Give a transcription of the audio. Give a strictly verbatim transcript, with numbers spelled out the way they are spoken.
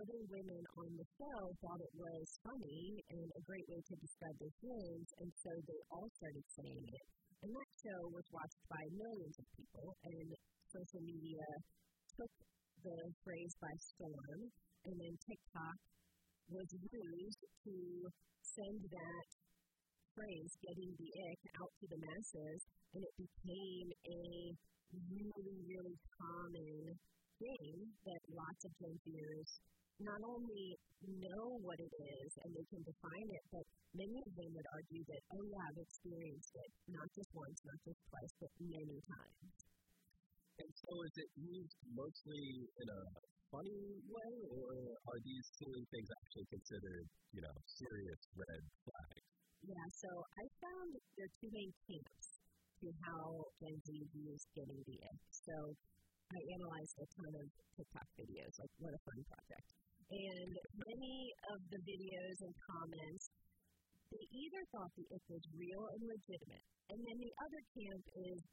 other women on the show thought it was funny and a great way to describe their feelings, and so they all started saying it. And that show was watched by millions of people, and social media took the phrase by storm, and then TikTok was used to send that phrase, getting the ick, out to the masses, and it became a really, really common thing that lots of Gen Zers not only know what it is and they can define it, but many of them would argue that, oh yeah, I've experienced it, not just once, not just twice, but many times. And so is it used mostly in a funny way, or are these silly things actually considered, you know, serious red flags? Yeah, so I found there are two main camps to how Gen Z views getting the ick. So I analyzed a ton of TikTok videos, like what a fun project. And many of the videos and comments, they either thought the ick was real and legitimate, and then the other camp is